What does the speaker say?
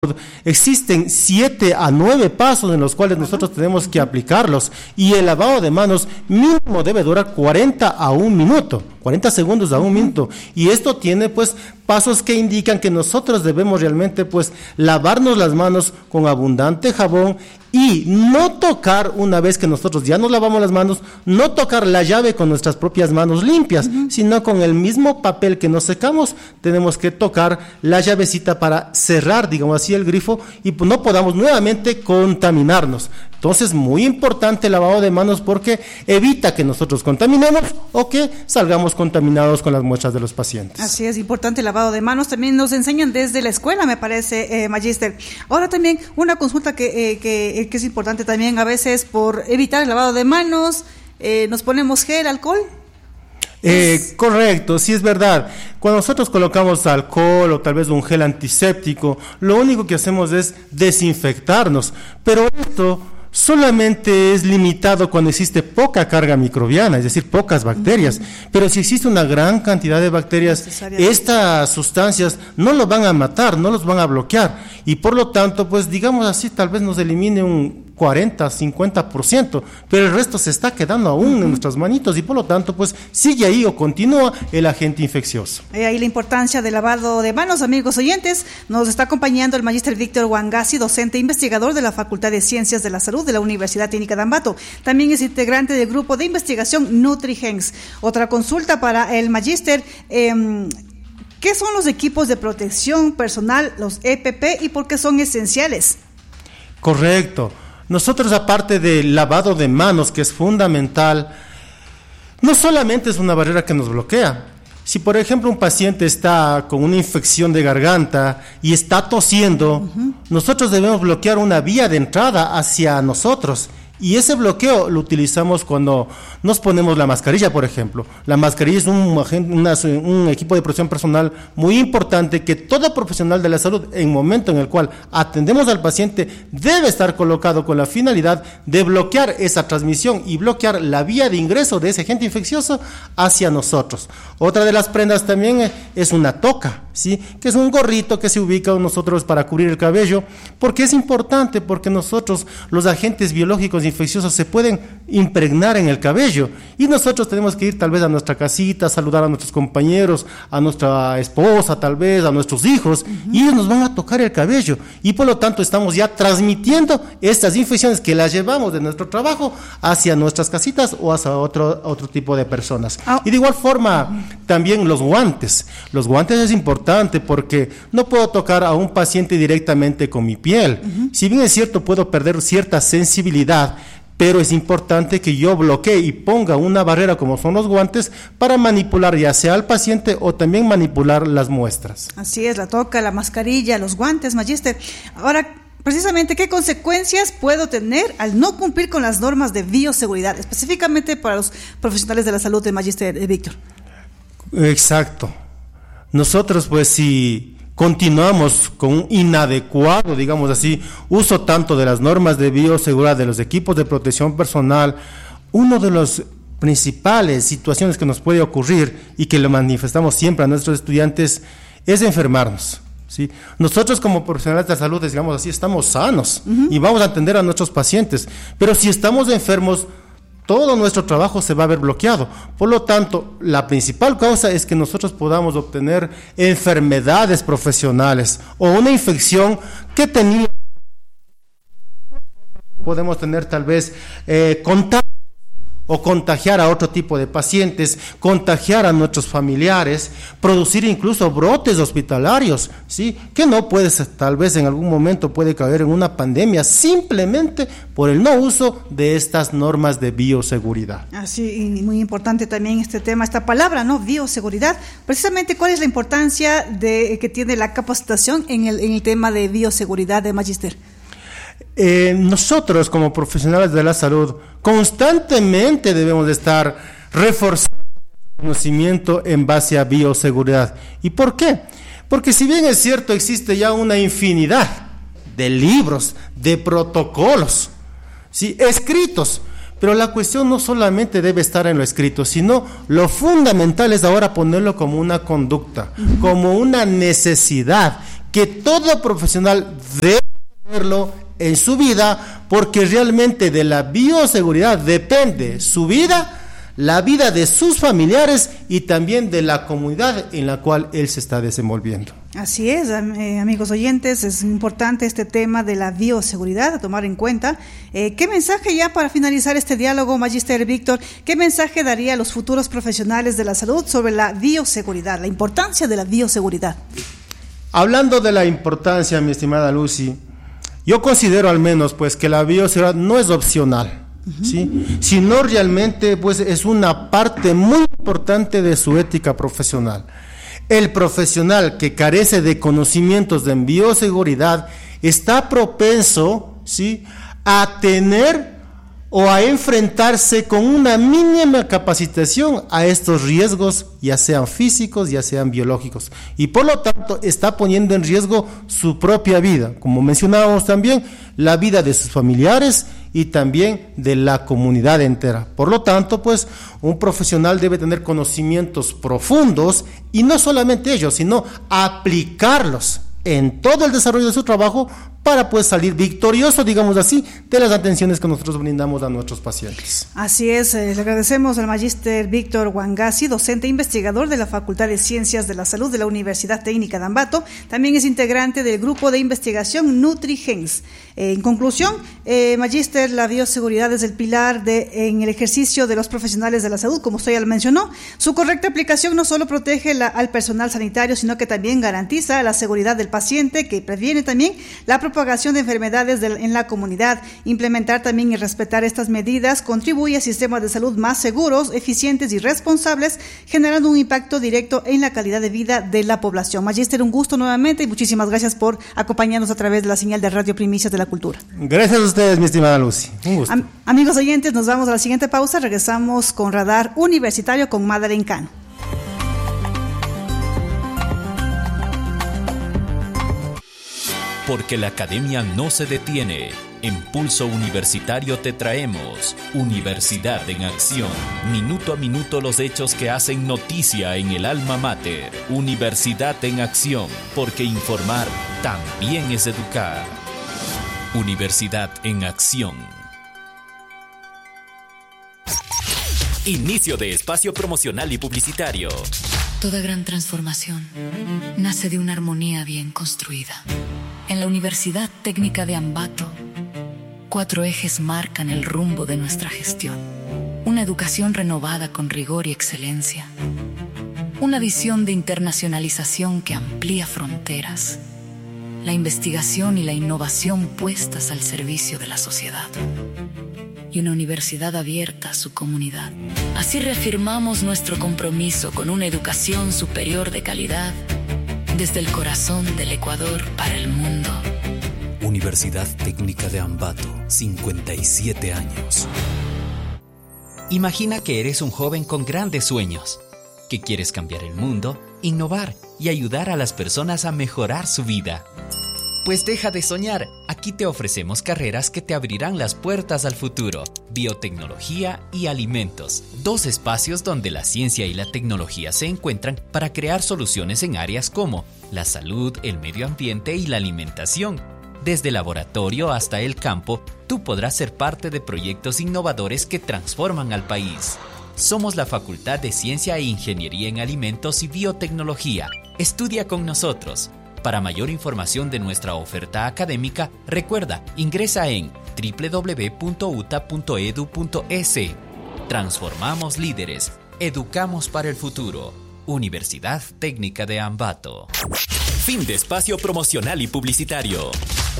existen 7 a 9 pasos en los cuales nosotros tenemos que aplicarlos, y el lavado de manos mínimo debe durar 40 a 1 minuto, 40 segundos a 1 minuto, y esto tiene pues pasos que indican que nosotros debemos realmente pues lavarnos las manos con abundante jabón y no tocar, una vez que nosotros ya nos lavamos las manos, no tocar la llave con nuestras propias manos limpias, sino con el mismo papel que nos secamos, tenemos que tocar la llavecita para cerrar, digamos así, el grifo, y no podamos nuevamente contaminarnos. Entonces, muy importante el lavado de manos, porque evita que nosotros contaminemos o que salgamos contaminados con las muestras de los pacientes. Así es, importante el lavado de manos. También nos enseñan desde la escuela, me parece, Magíster. Ahora también una consulta que es importante también, a veces por evitar el lavado de manos, nos ponemos gel, alcohol. Correcto, sí es verdad. Cuando nosotros colocamos alcohol o tal vez un gel antiséptico, lo único que hacemos es desinfectarnos, pero esto solamente es limitado cuando existe poca carga microbiana, es decir, pocas bacterias. Pero si existe una gran cantidad de bacterias, estas sustancias no los van a matar, no los van a bloquear, y por lo tanto, pues digamos así, tal vez nos elimine un 40, 50%, pero el resto se está quedando aún en nuestras manitos, y por lo tanto, pues sigue ahí o continúa el agente infeccioso. Ahí la importancia del lavado de manos, amigos oyentes. Nos está acompañando el magíster Víctor Wangasi, docente e investigador de la Facultad de Ciencias de la Salud de la Universidad Técnica de Ambato. También es integrante del grupo de investigación NutriGens. Otra consulta para el magíster. ¿Qué son los equipos de protección personal, los EPP, y por qué son esenciales? Correcto. Nosotros, aparte del lavado de manos, que es fundamental, no solamente es una barrera que nos bloquea. Si, por ejemplo, un paciente está con una infección de garganta y está tosiendo, nosotros debemos bloquear una vía de entrada hacia nosotros. Y ese bloqueo lo utilizamos cuando nos ponemos la mascarilla, por ejemplo. La mascarilla es un equipo de protección personal muy importante que todo profesional de la salud, en el momento en el cual atendemos al paciente, debe estar colocado con la finalidad de bloquear esa transmisión y bloquear la vía de ingreso de ese agente infeccioso hacia nosotros. Otra de las prendas también es una toca, ¿sí?, que es un gorrito que se ubica en nosotros para cubrir el cabello, porque es importante, porque nosotros, los agentes biológicos infecciosos se pueden impregnar en el cabello, y nosotros tenemos que ir tal vez a nuestra casita, saludar a nuestros compañeros, a nuestra esposa, tal vez a nuestros hijos, y ellos nos van a tocar el cabello, y por lo tanto estamos ya transmitiendo estas infecciones que las llevamos de nuestro trabajo hacia nuestras casitas o hacia otro tipo de personas. Y de igual forma también los guantes es importante, porque no puedo tocar a un paciente directamente con mi piel. Si bien es cierto, puedo perder cierta sensibilidad, pero es importante que yo bloquee y ponga una barrera como son los guantes para manipular ya sea al paciente o también manipular las muestras. Así es, la toca, la mascarilla, los guantes, magíster. Ahora, precisamente, ¿qué consecuencias puedo tener al no cumplir con las normas de bioseguridad, específicamente para los profesionales de la salud, de magíster Víctor? Exacto. Nosotros, pues, si continuamos con un inadecuado, digamos así, uso tanto de las normas de bioseguridad, de los equipos de protección personal, una de las principales situaciones que nos puede ocurrir y que lo manifestamos siempre a nuestros estudiantes es enfermarnos, ¿sí? Nosotros como profesionales de la salud, digamos así, estamos sanos y vamos a atender a nuestros pacientes, pero si estamos enfermos, todo nuestro trabajo se va a ver bloqueado. Por lo tanto, la principal causa es que nosotros podamos obtener enfermedades profesionales o una infección que podemos tener tal vez contagio o contagiar a otro tipo de pacientes, contagiar a nuestros familiares, producir incluso brotes hospitalarios, ¿sí?, que no puede ser, tal vez en algún momento puede caer en una pandemia simplemente por el no uso de estas normas de bioseguridad. Así, y muy importante también este tema, esta palabra, ¿no?, bioseguridad. Precisamente, ¿cuál es la importancia que tiene la capacitación en el tema de bioseguridad, de magíster? Nosotros como profesionales de la salud constantemente debemos de estar reforzando el conocimiento en base a bioseguridad. ¿Y por qué? Porque si bien es cierto, existe ya una infinidad de libros, de protocolos, ¿sí?, escritos, pero la cuestión no solamente debe estar en lo escrito, sino lo fundamental es ahora ponerlo como una conducta, como una necesidad que todo profesional debe tenerlo en su vida, porque realmente de la bioseguridad depende su vida, la vida de sus familiares y también de la comunidad en la cual él se está desenvolviendo. Así es, amigos oyentes, es importante este tema de la bioseguridad a tomar en cuenta. ¿Qué mensaje, ya para finalizar este diálogo, Magíster Víctor, qué mensaje daría a los futuros profesionales de la salud sobre la bioseguridad, la importancia de la bioseguridad? Hablando de la importancia, mi estimada Lucy, yo considero al menos pues que la bioseguridad no es opcional, ¿sí? Sino realmente pues es una parte muy importante de su ética profesional. El profesional que carece de conocimientos de bioseguridad está propenso, ¿sí?, a tener o a enfrentarse con una mínima capacitación a estos riesgos, ya sean físicos, ya sean biológicos, y por lo tanto está poniendo en riesgo su propia vida, como mencionábamos también, la vida de sus familiares y también de la comunidad entera. Por lo tanto, pues, un profesional debe tener conocimientos profundos, y no solamente ellos, sino aplicarlos en todo el desarrollo de su trabajo para pues salir victorioso, digamos así, de las atenciones que nosotros brindamos a nuestros pacientes. Así es, le agradecemos al magíster Víctor Wangasi, docente e investigador de la Facultad de Ciencias de la Salud de la Universidad Técnica de Ambato. También es integrante del grupo de investigación NutriGens. En conclusión, magíster, la bioseguridad es el pilar en el ejercicio de los profesionales de la salud, como usted ya lo mencionó. Su correcta aplicación no solo protege al personal sanitario, sino que también garantiza la seguridad del paciente, que previene también la propagación de enfermedades en la comunidad. Implementar también y respetar estas medidas contribuye a sistemas de salud más seguros, eficientes y responsables, generando un impacto directo en la calidad de vida de la población. Magíster, un gusto nuevamente y muchísimas gracias por acompañarnos a través de la señal de Radio Primicias de la Cultura. Gracias a ustedes, mi estimada Lucy. Un gusto. Amigos oyentes, nos vamos a la siguiente pausa. Regresamos con Radar Universitario con Madeleine Cano. Porque la academia no se detiene. En Pulso Universitario te traemos Universidad en Acción. Minuto a minuto los hechos que hacen noticia en el alma mater. Universidad en Acción, porque informar también es educar. Universidad en Acción. Inicio de espacio promocional y publicitario. Toda gran transformación nace de una armonía bien construida. En la Universidad Técnica de Ambato, 4 ejes marcan el rumbo de nuestra gestión. Una educación renovada con rigor y excelencia. Una visión de internacionalización que amplía fronteras. La investigación y la innovación puestas al servicio de la sociedad. Y una universidad abierta a su comunidad. Así reafirmamos nuestro compromiso con una educación superior de calidad desde el corazón del Ecuador para el mundo. Universidad Técnica de Ambato, 57 años. Imagina que eres un joven con grandes sueños, que quieres cambiar el mundo, innovar y ayudar a las personas a mejorar su vida. Pues deja de soñar, aquí te ofrecemos carreras que te abrirán las puertas al futuro. Biotecnología y alimentos, 2 espacios donde la ciencia y la tecnología se encuentran para crear soluciones en áreas como la salud, el medio ambiente y la alimentación. Desde el laboratorio hasta el campo, tú podrás ser parte de proyectos innovadores que transforman al país. Somos la Facultad de Ciencia e Ingeniería en Alimentos y Biotecnología. Estudia con nosotros. Para mayor información de nuestra oferta académica, recuerda, ingresa en www.uta.edu.es. Transformamos líderes, educamos para el futuro. Universidad Técnica de Ambato. Fin de espacio promocional y publicitario.